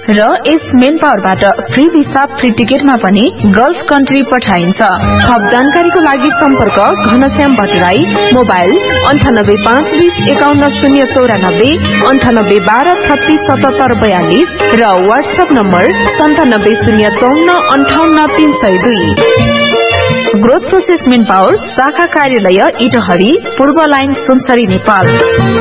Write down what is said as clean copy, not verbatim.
र यस main पावरबाट free visa free टिकटमा पनि गल्फ कन्ट्री पठाइन्छ। थप जानकारीको लागि सम्पर्क घनश्याम भट्टराई, मोबाइल 9852051094, 9812367742 र WhatsApp number 9705458302। Growth process main power शाखा कार्यालय इटहरी, पूर्व लाइन सुनसरी, नेपाल।